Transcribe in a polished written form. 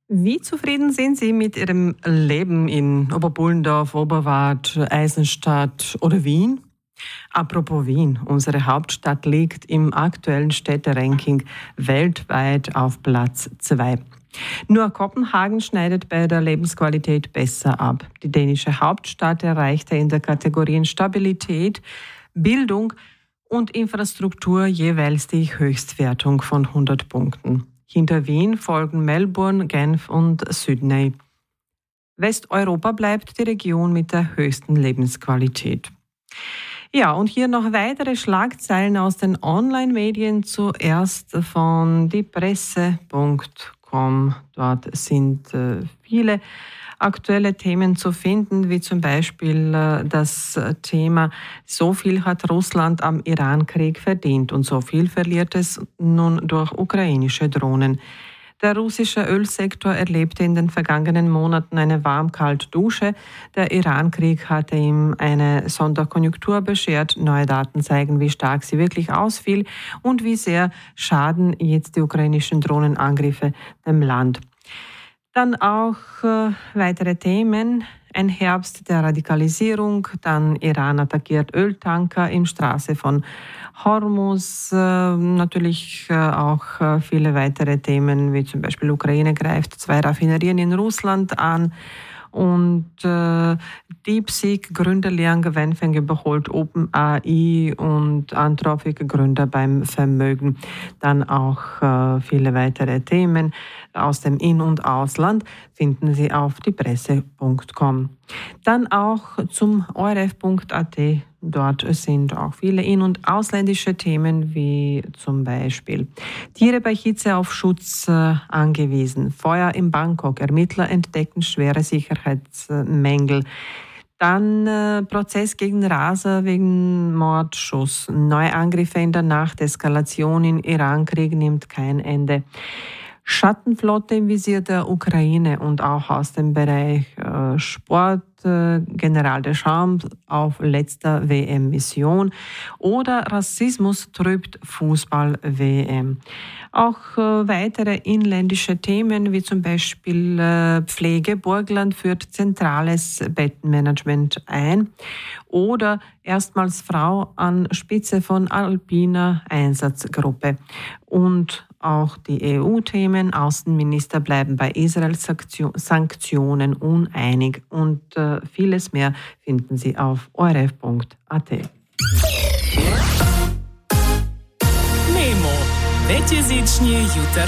Wie zufrieden sind Sie mit Ihrem Leben in Oberbullendorf, Oberwart, Eisenstadt oder Wien? Apropos Wien, unsere Hauptstadt liegt im aktuellen Städteranking weltweit auf Platz 2. Nur Kopenhagen schneidet bei der Lebensqualität besser ab. Die dänische Hauptstadt erreichte in der Kategorien Stabilität, Bildung und Infrastruktur jeweils die Höchstwertung von 100 Punkten. Hinter Wien folgen Melbourne, Genf und Sydney. Westeuropa bleibt die Region mit der höchsten Lebensqualität. Ja, und hier noch weitere Schlagzeilen aus den Online-Medien, zuerst von diepresse.com. Dort sind viele aktuelle Themen zu finden, wie zum Beispiel das Thema, so viel hat Russland am Iran-Krieg verdient und so viel verliert es nun durch ukrainische Drohnen. Der russische Ölsektor erlebte in den vergangenen Monaten eine warm-kalt-Dusche. Der Iran-Krieg hatte ihm eine Sonderkonjunktur beschert. Neue Daten zeigen, wie stark sie wirklich ausfiel und wie sehr Schaden jetzt die ukrainischen Drohnenangriffe dem Land. Dann auch weitere Themen. Ein Herbst der Radikalisierung, dann Iran attackiert Öltanker im Straße von Hormuz, natürlich auch viele weitere Themen, wie zum Beispiel Ukraine greift 2 Raffinerien in Russland an und DeepSeek Gründerlehrgang Wenfeng überholt OpenAI und Anthropic Gründer beim Vermögen. Dann auch viele weitere Themen aus dem In- und Ausland finden Sie auf diepresse.com. Dann auch zum ORF.at. Dort sind auch viele in- und ausländische Themen, wie zum Beispiel Tiere bei Hitze auf Schutz angewiesen, Feuer in Bangkok, Ermittler entdeckten schwere Sicherheitsmängel. Dann Prozess gegen Raser wegen Mordschuss, neue Angriffe in der Nacht, Eskalation in Iran-Krieg nimmt kein Ende. Schattenflotte im Visier der Ukraine und auch aus dem Bereich Sport, General Deschamps auf letzter WM-Mission oder Rassismus trübt Fußball-WM. Auch weitere inländische Themen wie zum Beispiel Pflege. Burgenland führt zentrales Bettenmanagement ein oder erstmals Frau an Spitze von alpiner Einsatzgruppe. Und auch die EU-Themen, Außenminister bleiben bei Israels Sanktionen uneinig und vieles mehr finden Sie auf orf.at. Memo. 5-зічні ЮТР